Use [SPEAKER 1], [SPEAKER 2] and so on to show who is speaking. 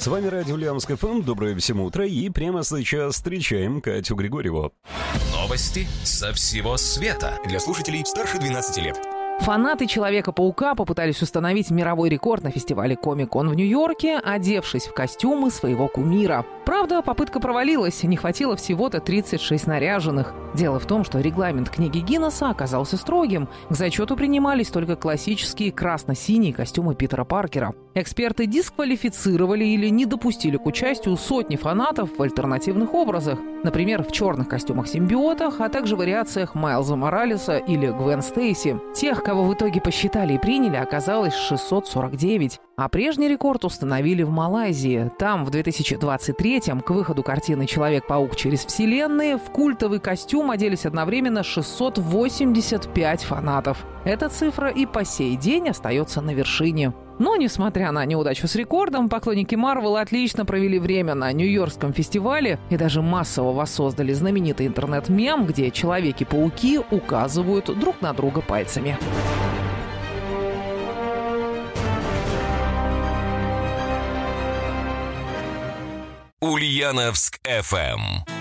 [SPEAKER 1] С вами радио Ульяновск ФМ. Доброе всем утро. И прямо сейчас встречаем Катю Григорьеву.
[SPEAKER 2] Новости со всего света. Для слушателей старше 12 лет.
[SPEAKER 3] Фанаты Человека-паука попытались установить мировой рекорд на фестивале Комик-кон в Нью-Йорке, одевшись в костюмы своего кумира. Правда, попытка провалилась, не хватило всего-то 36 наряженных. Дело в том, что регламент книги Гиннесса оказался строгим. К зачету принимались только классические красно-синие костюмы Питера Паркера. Эксперты дисквалифицировали или не допустили к участию сотни фанатов в альтернативных образах. Например, в черных костюмах-симбиотах, а также вариациях Майлза Моралеса или Гвен Стейси. Тех, кого в итоге посчитали и приняли, оказалось 649. А прежний рекорд установили в Малайзии. Там в 2023-м к выходу картины «Человек-паук через вселенные» в культовый костюм оделись одновременно 685 фанатов. Эта цифра и по сей день остается на вершине. Но, несмотря на неудачу с рекордом, поклонники Марвел отлично провели время на Нью-Йоркском фестивале и даже массово воссоздали знаменитый интернет-мем, где Человеки-пауки указывают друг на друга пальцами.
[SPEAKER 2] Ульяновск ФМ.